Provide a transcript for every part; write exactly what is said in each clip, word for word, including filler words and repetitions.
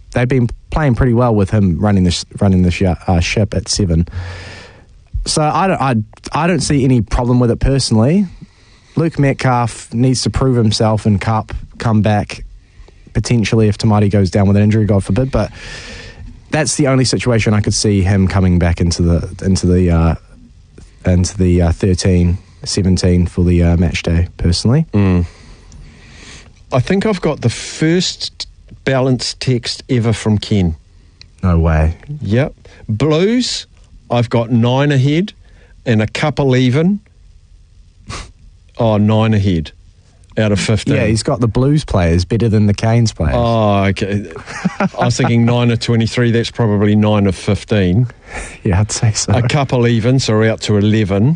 they've been playing pretty well with him running the, running the sh- uh, ship at seven. So I don't, I, I don't see any problem with it personally. Luke Metcalf needs to prove himself in Cup, come back potentially if Tamati goes down with an injury, God forbid. But that's the only situation I could see him coming back into the into the uh, into the uh, thirteen, seventeen for the uh, match day. Personally, mm. I think I've got the first balanced text ever from Ken. No way. Yep. Blues, I've got nine ahead, and a couple even. Oh, nine ahead out of fifteen. Yeah, he's got the Blues players better than the Canes players. Oh, okay. I was thinking nine of twenty-three. That's probably nine of fifteen. Yeah, I'd say so. A couple even, so we're out to eleven.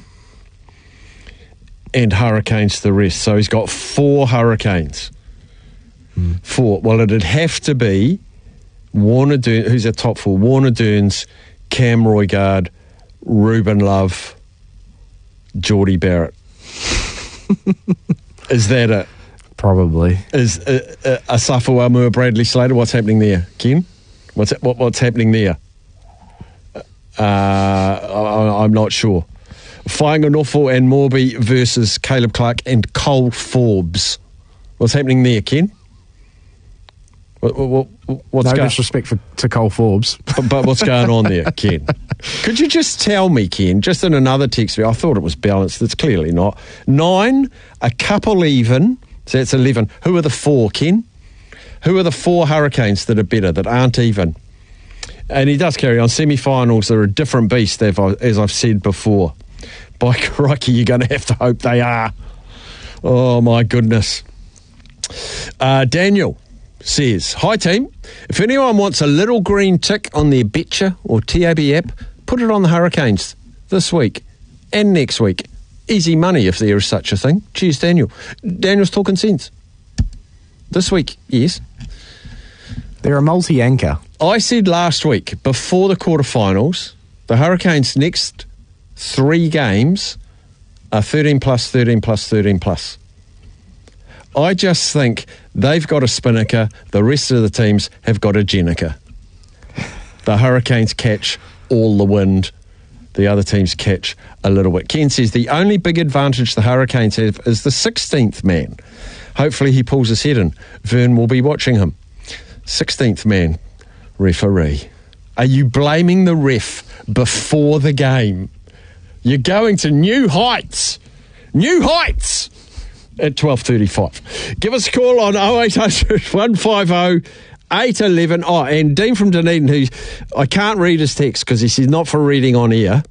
And Hurricanes the rest. So he's got four Hurricanes. Mm. Four. Well, it'd have to be Warner Durns, who's our top four? Warner Durns, Cam Roigard, Ruben Love, Geordie Barrett. Is that it? Probably. Is uh, uh, Asafa Aumua, Bradley Slater? What's happening there, Ken? What's what, what's happening there? Uh, I, I'm not sure. Whainganofo and Morby versus Caleb Clark and Cole Forbes. What's happening there, Ken? What, what, what's no go- disrespect for, to Cole Forbes. But, but what's going on there, Ken? Could you just tell me, Ken, just in another text, I thought it was balanced. It's clearly not. Nine, a couple even, so that's eleven. Who are the four, Ken? Who are the four Hurricanes that are better, that aren't even? And he does carry on. Semi-finals are a different beast, as I've said before. By crikey, you're going to have to hope they are. Oh, my goodness. Uh, Daniel says, hi team, if anyone wants a little green tick on their Betcha or T A B app, put it on the Hurricanes this week and next week. Easy money if there is such a thing. Cheers, Daniel. Daniel's talking sense. This week, yes. They're a multi-anchor. I said last week, before the quarterfinals, the Hurricanes' next three games are thirteen plus, thirteen plus, thirteen plus. I just think they've got a spinnaker, the rest of the teams have got a Jenica. The Hurricanes catch all the wind, the other teams catch a little bit. Ken says the only big advantage the Hurricanes have is the sixteenth man. Hopefully he pulls his head in. Vern will be watching him. sixteenth man, referee. Are you blaming the ref before the game? You're going to new heights. New heights! At twelve thirty-five. Give us a call on oh eight hundred, one five oh, eight one one. Oh, and Dean from Dunedin, who I can't read his text because he says not for reading on air,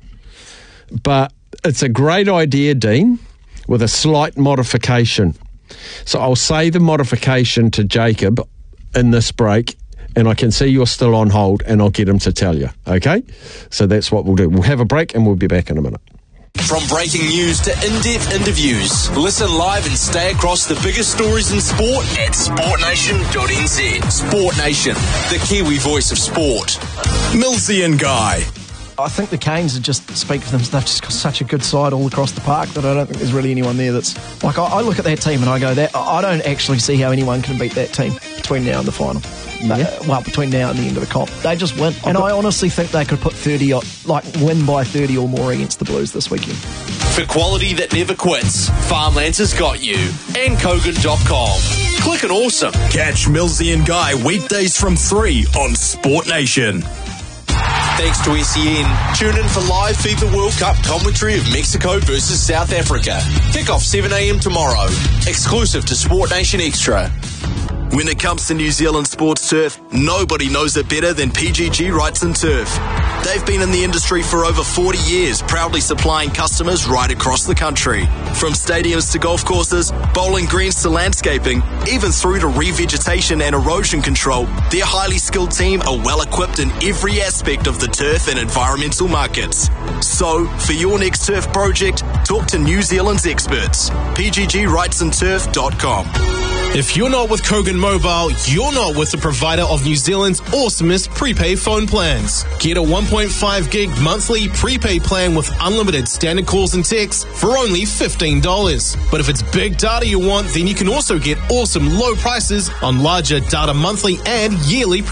but it's a great idea, Dean, with a slight modification. So I'll say the modification to Jacob in this break, and I can see you're still on hold, and I'll get him to tell you, okay? So that's what we'll do. We'll have a break, and we'll be back in a minute. From breaking news to in-depth interviews, listen live and stay across the biggest stories in sport at sport nation dot n z. Sport Nation, the Kiwi voice of sport. Millsy and Guy. I think the Canes just speak for them. They've just got such a good side all across the park that I don't think there's really anyone there that's... Like, I, I look at that team and I go, that I don't actually see how anyone can beat that team between now and the final. Yeah. They, well, between now and the end of the comp. They just win. And I honestly think they could put thirty, like, win by thirty or more against the Blues this weekend. For quality that never quits, Farmlands has got you. And Kogan dot com. Click and awesome. Catch Millsy and Guy weekdays from three on Sport Nation. Thanks to S E N. Tune in for live FIFA World Cup commentary of Mexico versus South Africa. Kick-off seven a.m. tomorrow. Exclusive to Sport Nation Extra. When it comes to New Zealand sports turf, nobody knows it better than P G G Rights and Turf. They've been in the industry for over forty years, proudly supplying customers right across the country. From stadiums to golf courses, bowling greens to landscaping, even through to revegetation and erosion control, their highly skilled team are well equipped in every aspect of the turf and environmental markets. So, for your next turf project, talk to New Zealand's experts. P G G rights and turf dot com. If you're not with Kogan Mobile, you're not with the provider of New Zealand's awesomest prepaid phone plans. Get a one point five gig monthly prepaid plan with unlimited standard calls and texts for only fifteen dollars. But if it's big data you want, then you can also get awesome low prices on larger data monthly and yearly